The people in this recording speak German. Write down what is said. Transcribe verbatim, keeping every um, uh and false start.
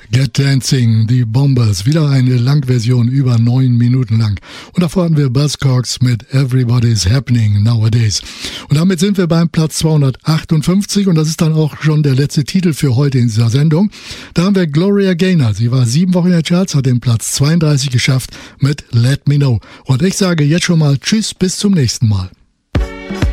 Get Dancing, die Bombers, wieder eine Langversion, über neun Minuten lang. Und davor hatten wir Buzzcocks mit Everybody's Happening Nowadays. Und damit sind wir beim Platz zweihundertachtundfünfzig und das ist dann auch schon der letzte Titel für heute in dieser Sendung. Da haben wir Gloria Gaynor. Sie war sieben Wochen in der Charts, hat den Platz zweiunddreißig geschafft mit Let Me Know. Und ich sage jetzt schon mal Tschüss, bis zum nächsten Mal.